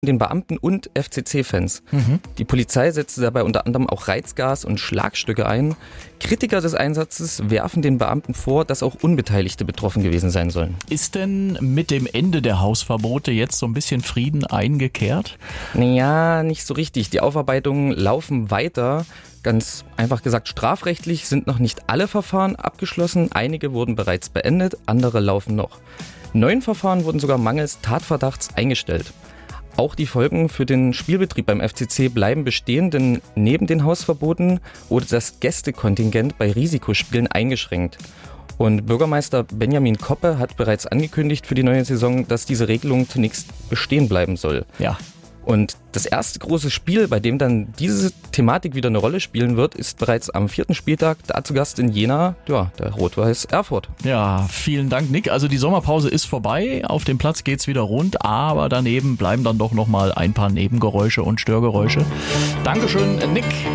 den Beamten und FCC-Fans. Die Polizei setzte dabei unter anderem auch Reizgas und Schlagstücke ein. Kritiker des Einsatzes werfen den Beamten vor, dass auch Unbeteiligte betroffen gewesen sein sollen. Ist denn mit dem Ende der Hausverbote jetzt so ein bisschen Frieden eingekehrt? Naja, nicht so richtig. Die Aufarbeitungen laufen weiter. Ganz einfach gesagt, strafrechtlich sind noch nicht alle Verfahren abgeschlossen. Einige wurden bereits beendet, andere laufen noch. 9 Verfahren wurden sogar mangels Tatverdachts eingestellt. Auch die Folgen für den Spielbetrieb beim FCC bleiben bestehen, denn neben den Hausverboten wurde das Gästekontingent bei Risikospielen eingeschränkt. Und Bürgermeister Benjamin Koppe hat bereits angekündigt für die neue Saison, dass diese Regelung zunächst bestehen bleiben soll. Ja. Und das erste große Spiel, bei dem dann diese Thematik wieder eine Rolle spielen wird, ist bereits am 4. Spieltag, da zu Gast in Jena, ja, der Rot-Weiß Erfurt. Ja, vielen Dank, Nick. Also die Sommerpause ist vorbei, auf dem Platz geht's wieder rund, aber daneben bleiben dann doch nochmal ein paar Nebengeräusche und Störgeräusche. Dankeschön, Nick.